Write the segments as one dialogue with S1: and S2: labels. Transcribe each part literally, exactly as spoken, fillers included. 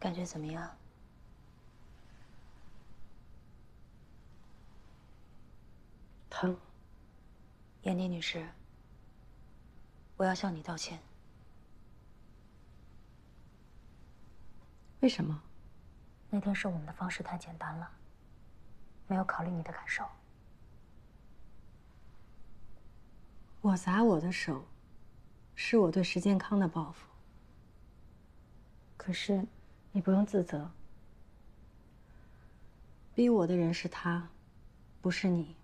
S1: 感觉怎么样？
S2: 疼。
S1: 闫妮女士，我要向你道歉。
S2: 为什么？
S1: 那天是我们的方式太简单了，没有考虑你的感受。
S2: 我砸我的手，是我对石健康的报复。可是，你不用自责。逼我的人是他，不是你。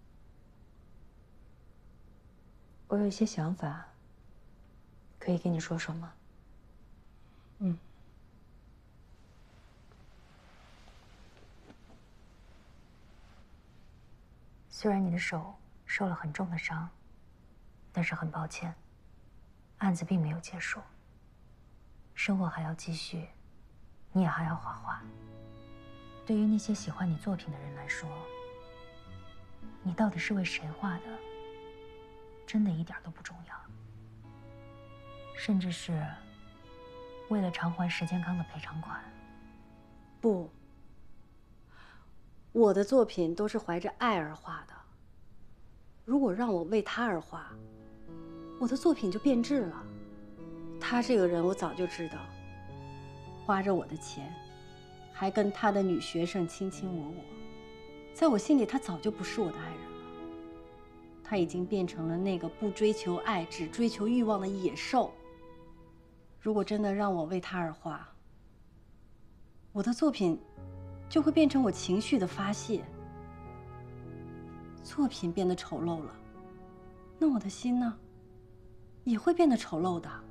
S1: 我有一些想法，可以跟你说说吗？
S2: 嗯。
S1: 虽然你的手受了很重的伤，但是很抱歉，案子并没有结束，生活还要继续，你也还要画画。对于那些喜欢你作品的人来说，你到底是为谁画的，真的一点都不重要。甚至是为了偿还石健康的赔偿款。
S2: 不，我的作品都是怀着爱而画的。如果让我为他而画，我的作品就变质了。他这个人我早就知道，花着我的钱，还跟他的女学生卿卿我我，在我心里他早就不是我的爱人了。他已经变成了那个不追求爱，只追求欲望的野兽。如果真的让我为他而画，我的作品就会变成我情绪的发泄。作品变得丑陋了，那我的心呢，也会变得丑陋的。